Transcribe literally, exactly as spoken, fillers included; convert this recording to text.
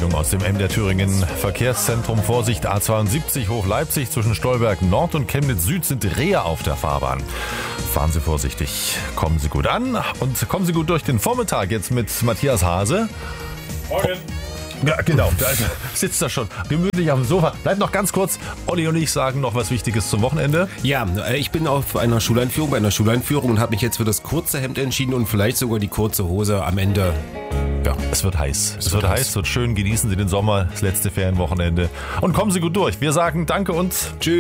Meldung aus dem M D R Thüringen Verkehrszentrum. Vorsicht, A zweiundsiebzig hoch Leipzig zwischen Stolberg Nord und Chemnitz Süd sind Rehe auf der Fahrbahn. Fahren Sie vorsichtig, kommen Sie gut an und kommen Sie gut durch den Vormittag jetzt mit Matthias Hase. Morgen. Ja, genau, da sitzt er schon gemütlich auf dem Sofa. Bleibt noch ganz kurz, Olli und ich sagen noch was Wichtiges zum Wochenende. Ja, ich bin auf einer Schuleinführung, bei einer Schuleinführung und habe mich jetzt für das kurze Hemd entschieden und vielleicht sogar die kurze Hose am Ende. Ja, es wird heiß. Es, es wird, wird heiß, es wird schön. Genießen Sie den Sommer, das letzte Ferienwochenende und kommen Sie gut durch. Wir sagen Danke und Tschüss.